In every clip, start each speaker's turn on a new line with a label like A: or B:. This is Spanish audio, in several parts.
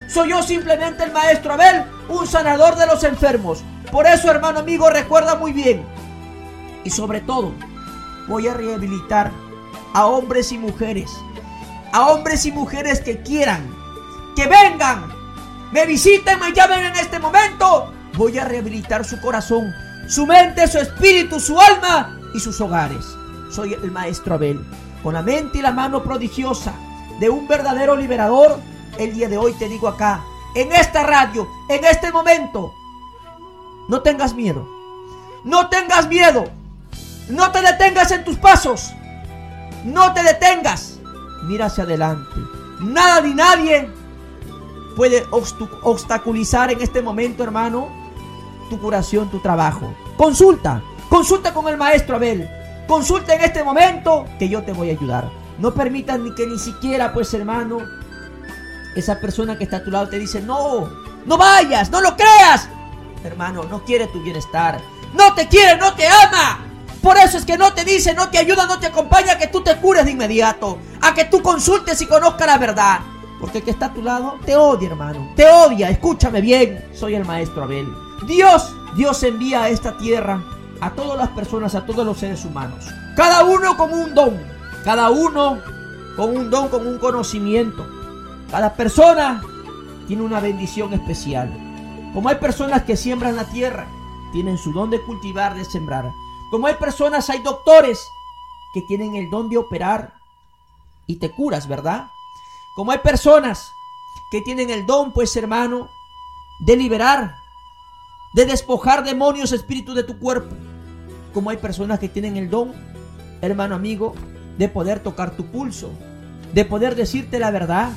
A: Soy yo simplemente el maestro Abel, un sanador de los enfermos. Por eso, hermano amigo, recuerda muy bien. Y sobre todo, voy a rehabilitar a hombres y mujeres. A hombres y mujeres que quieran, que vengan, me visiten, me llamen en este momento. Voy a rehabilitar su corazón, su mente, su espíritu, su alma y sus hogares. Soy el maestro Abel, con la mente y la mano prodigiosa de un verdadero liberador. El día de hoy te digo acá, en esta radio, en este momento, no tengas miedo. No tengas miedo. No te detengas en tus pasos. No te detengas. Mira hacia adelante. Nada ni nadie puede obstaculizar en este momento, hermano, tu curación, tu trabajo. Consulta con el maestro Abel. Consulta en este momento que yo te voy a ayudar. No permitas ni que ni siquiera, pues, hermano, esa persona que está a tu lado te dice, no vayas, no lo creas. Hermano, no quiere tu bienestar. No te quiere, no te ama. Por eso es que no te dice, no te ayuda, no te acompaña a que tú te cures de inmediato, a que tú consultes y conozcas la verdad. Porque el que está a tu lado te odia, hermano. Te odia, escúchame bien. Soy el maestro Abel. Dios envía a esta tierra a todas las personas, a todos los seres humanos. Cada uno con un don. Cada uno con un don, con un conocimiento. Cada persona tiene una bendición especial. Como hay personas que siembran la tierra, tienen su don de cultivar, de sembrar. Como hay personas, hay doctores que tienen el don de operar y te curas, ¿verdad? Como hay personas que tienen el don, pues, hermano, de liberar, de despojar demonios, espíritus de tu cuerpo. Como hay personas que tienen el don, hermano amigo, de poder tocar tu pulso, de poder decirte la verdad.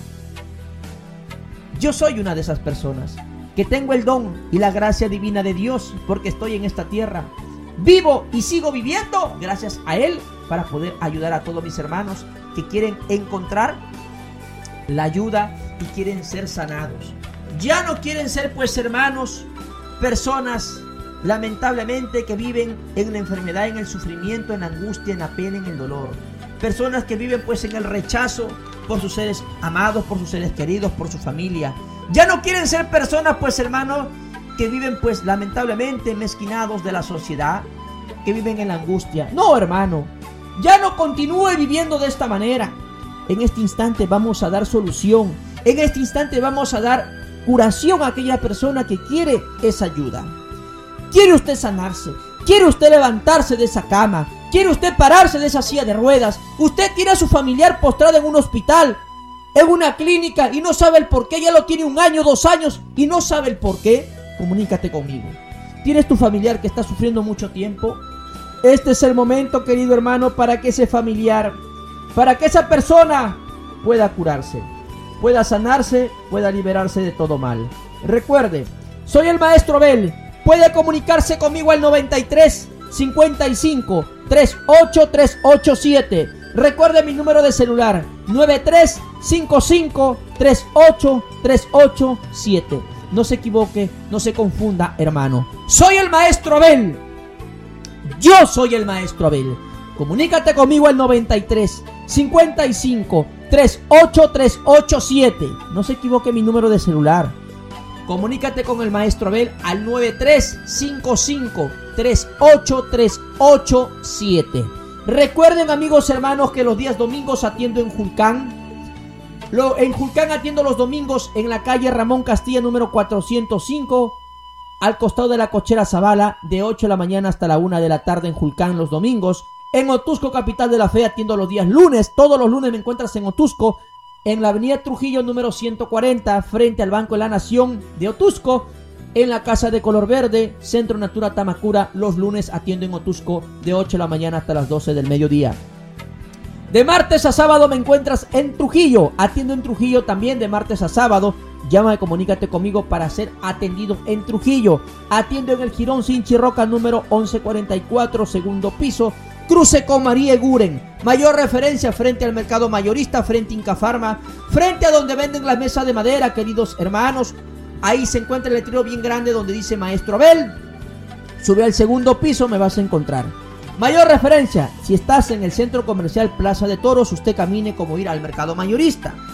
A: Yo soy una de esas personas que tengo el don y la gracia divina de Dios, porque estoy en esta tierra. Vivo y sigo viviendo gracias a Él para poder ayudar a todos mis hermanos que quieren encontrar la ayuda y quieren ser sanados. Ya no quieren ser, pues, hermanos, personas lamentablemente que viven en la enfermedad, en el sufrimiento, en la angustia, en la pena, en el dolor. Personas que viven, pues, en el rechazo por sus seres amados, por sus seres queridos, por su familia. Ya no quieren ser personas, pues, hermanos, que viven, pues, lamentablemente mezquinados de la sociedad, que viven en la angustia. No, hermano, ya no continúe viviendo de esta manera. En este instante vamos a dar solución. En este instante vamos a dar curación a aquella persona que quiere esa ayuda. ¿Quiere usted sanarse? ¿Quiere usted levantarse de esa cama? ¿Quiere usted pararse de esa silla de ruedas? ¿Usted tiene a su familiar postrado en un hospital, en una clínica, y no sabe el por qué? Ya lo tiene 1 año, 2 años y no sabe el por qué. Comunícate conmigo. ¿Tienes tu familiar que está sufriendo mucho tiempo? Este es el momento, querido hermano, para que ese familiar, para que esa persona pueda curarse, pueda sanarse, pueda liberarse de todo mal. Recuerde, soy el maestro Abel. Puede comunicarse conmigo al 93 55 38 387. Recuerde mi número de celular, 93 55 38 387. No se equivoque, no se confunda, hermano. Soy el maestro Abel. Yo soy el maestro Abel. Comunícate conmigo al 93 55 38 387. No se equivoque mi número de celular. Comunícate con el maestro Abel al 93 55 38 387. Recuerden, amigos hermanos, que los días domingos atiendo en Julcán. En Julcán atiendo los domingos en la calle Ramón Castilla número 405, al costado de la cochera Zavala, de 8 de la mañana hasta la 1 de la tarde en Julcán los domingos. En Otusco, capital de la fe, atiendo los días lunes. Todos los lunes me encuentras en Otusco, en la avenida Trujillo número 140, frente al Banco de la Nación de Otusco, en la Casa de Color Verde, Centro Natura Tamacura. Los lunes atiendo en Otusco de 8 de la mañana hasta las 12 del mediodía. De martes a sábado me encuentras en Trujillo. Atiendo en Trujillo también de martes a sábado. Llámame, comunícate conmigo para ser atendido en Trujillo. Atiendo en el Jirón Sinchi Roca número 1144, segundo piso, cruce con María Eguren. Mayor referencia frente al mercado mayorista, frente a Incafarma, frente a donde venden las mesas de madera, queridos hermanos. Ahí se encuentra el letrero bien grande donde dice Maestro Abel. Sube al segundo piso, me vas a encontrar. Mayor referencia, si estás en el centro comercial Plaza de Toros, usted camine como ir al mercado mayorista.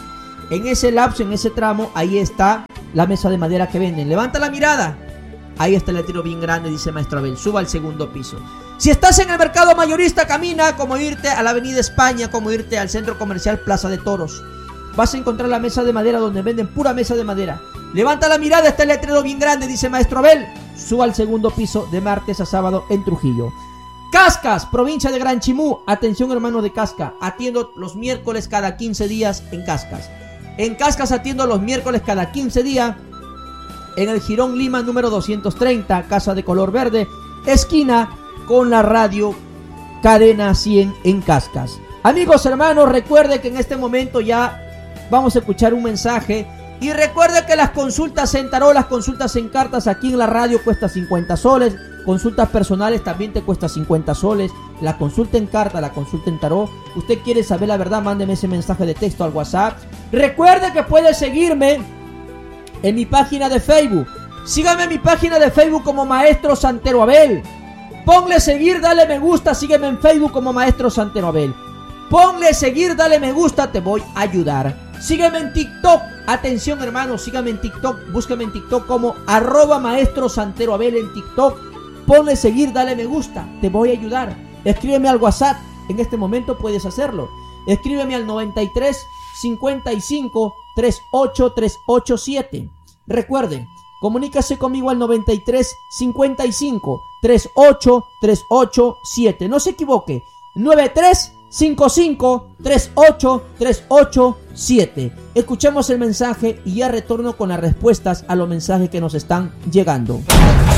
A: En ese lapso, en ese tramo, ahí está la mesa de madera que venden. Levanta la mirada. Ahí está el letrero bien grande, dice Maestro Abel. Suba al segundo piso. Si estás en el mercado mayorista, camina como irte a la Avenida España, como irte al centro comercial Plaza de Toros. Vas a encontrar la mesa de madera donde venden pura mesa de madera. Levanta la mirada, está el letrero bien grande, dice Maestro Abel. Suba al segundo piso de martes a sábado en Trujillo. Cascas, provincia de Gran Chimú. Atención, hermano de Casca. Atiendo los miércoles cada 15 días en Cascas. En Cascas atiendo los miércoles cada 15 días. En el Jirón Lima número 230, casa de color verde, esquina con la radio Cadena 100 en Cascas. Amigos, hermanos, recuerde que en este momento ya vamos a escuchar un mensaje. Y recuerde que las consultas en tarot, las consultas en cartas aquí en la radio cuesta 50 soles. Consultas personales también te cuesta 50 soles. La consulta en carta, la consulta en tarot. Usted quiere saber la verdad, mándeme ese mensaje de texto al WhatsApp. Recuerde que puede seguirme en mi página de Facebook. Sígame en mi página de Facebook como Maestro Santero Abel. Ponle seguir, dale me gusta, sígueme en Facebook como Maestro Santero Abel. Ponle seguir, dale me gusta, te voy a ayudar. Sígueme en TikTok. Atención, hermanos, sígame en TikTok. Búscame en TikTok como @Maestro Santero Abel en TikTok. Ponle seguir, dale me gusta, te voy a ayudar. Escríbeme al WhatsApp. En este momento puedes hacerlo. Escríbeme al 93 55 38 387. Recuerden, comunícase conmigo al 93 55 38 387. No se equivoque. 93 55 38 387. Escuchemos el mensaje y ya retorno con las respuestas a los mensajes que nos están llegando.